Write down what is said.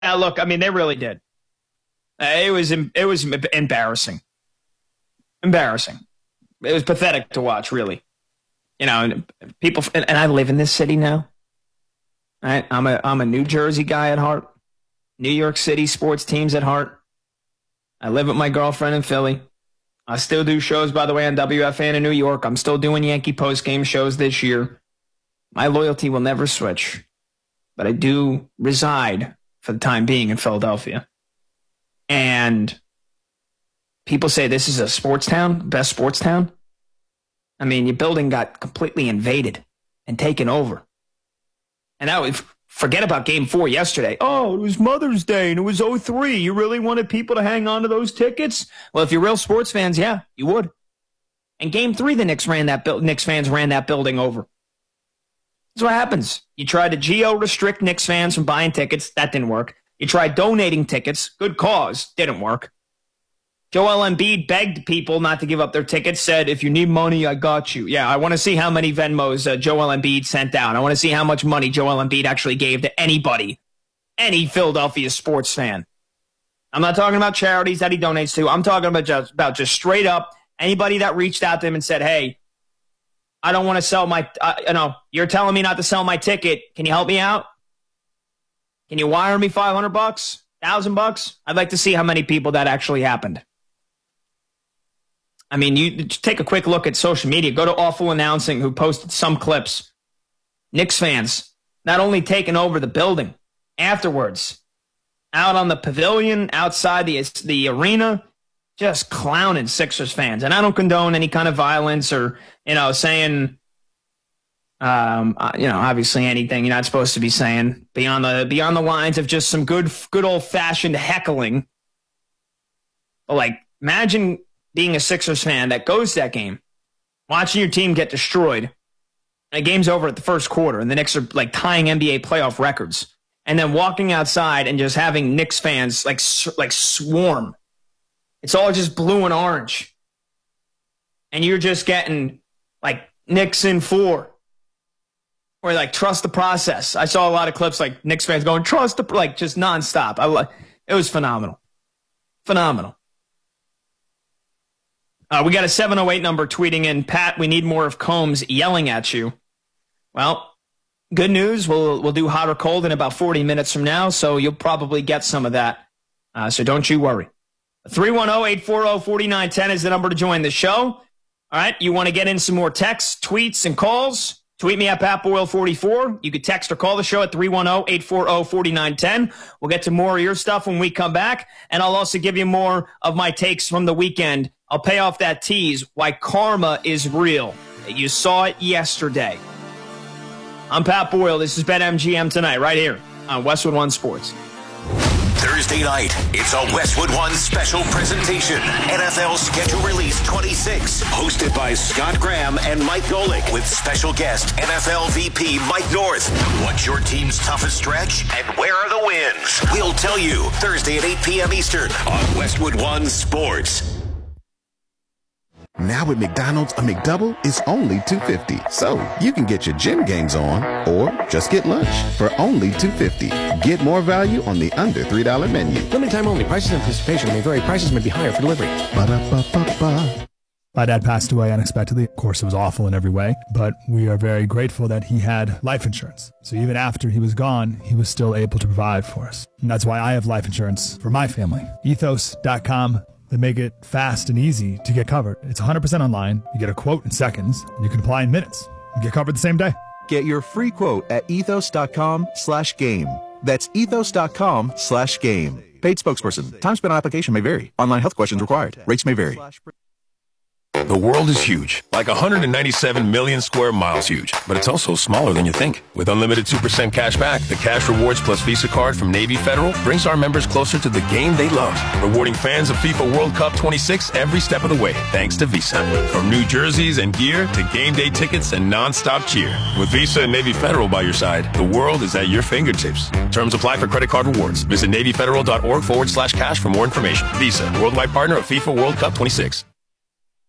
look, I mean, they really did. It was embarrassing. Embarrassing. It was pathetic to watch, really. You know, and people, and I live in this city now. Right? I'm a New Jersey guy at heart. New York City sports teams at heart. I live with my girlfriend in Philly. I still do shows, by the way, on WFAN in New York. I'm still doing Yankee postgame shows this year. My loyalty will never switch. But I do reside, for the time being, in Philadelphia. And people say this is a sports town, best sports town. I mean, your building got completely invaded and taken over. And that was, forget about Game 4 yesterday. Oh, it was Mother's Day and it was 03. You really wanted people to hang on to those tickets? Well, if you're real sports fans, yeah, you would. And Game 3, the Knicks fans ran that building over. That's what happens. You tried to geo-restrict Knicks fans from buying tickets. That didn't work. You tried donating tickets. Good cause. Didn't work. Joel Embiid begged people not to give up their tickets, said, if you need money, I got you. Yeah, I want to see how many Venmos Joel Embiid sent out. I want to see how much money Joel Embiid actually gave to anybody, any Philadelphia sports fan. I'm not talking about charities that he donates to. I'm talking about just straight up anybody that reached out to him and said, hey, I don't want to sell my, you're telling me not to sell my ticket. Can you help me out? Can you wire me $500, $1,000? I'd like to see how many people that actually happened. I mean, you take a quick look at social media. Go to Awful Announcing, who posted some clips. Knicks fans not only taking over the building, afterwards, out on the pavilion, outside the arena, just clowning Sixers fans. And I don't condone any kind of violence or, saying, obviously anything you're not supposed to be saying beyond the lines of just some good old-fashioned heckling. But, imagine being a Sixers fan that goes to that game, watching your team get destroyed, and the game's over at the first quarter, and the Knicks are tying NBA playoff records, and then walking outside and just having Knicks fans swarm. It's all just blue and orange, and you're just getting Knicks in 4, or trust the process. I saw a lot of clips Knicks fans going trust the just nonstop. It was phenomenal, phenomenal. We got a 708 number tweeting in, Pat, we need more of Combs yelling at you. Well, good news. We'll do hot or cold in about 40 minutes from now, so you'll probably get some of that. So don't you worry. 310-840-4910 is the number to join the show. All right, you want to get in some more texts, tweets, and calls? Tweet me at PatBoyle44. You could text or call the show at 310-840-4910. We'll get to more of your stuff when we come back, and I'll also give you more of my takes from the weekend. I'll pay off that tease, why karma is real. You saw it yesterday. I'm Pat Boyle. This is BetMGM Tonight, right here on Westwood One Sports. Thursday night, it's a Westwood One special presentation. NFL Schedule Release 26, hosted by Scott Graham and Mike Golick, with special guest NFL VP Mike North. What's your team's toughest stretch, and where are the wins? We'll tell you Thursday at 8 p.m. Eastern on Westwood One Sports. Now at McDonald's, a McDouble is only $2.50. So you can get your gym gains on or just get lunch for only $2.50. Get more value on the under $3 menu. Limited time only. Prices and participation may vary. Prices may be higher for delivery. Ba-da-ba-ba-ba. My dad passed away unexpectedly. Of course, it was awful in every way, but we are very grateful that he had life insurance. So even after he was gone, he was still able to provide for us. And that's why I have life insurance for my family. Ethos.com. They make it fast and easy to get covered. It's 100% online. You get a quote in seconds, and you can apply in minutes. You get covered the same day. Get your free quote at ethos.com/game. That's ethos.com/game. Paid spokesperson. Time spent on application may vary. Online health questions required. Rates may vary. The world is huge, like 197 million square miles huge, but it's also smaller than you think. With unlimited 2% cash back, the Cash Rewards Plus Visa card from Navy Federal brings our members closer to the game they love, rewarding fans of FIFA World Cup 26 every step of the way, thanks to Visa. From new jerseys and gear to game day tickets and non-stop cheer. With Visa and Navy Federal by your side, the world is at your fingertips. Terms apply for credit card rewards. Visit NavyFederal.org/cash for more information. Visa, worldwide partner of FIFA World Cup 26.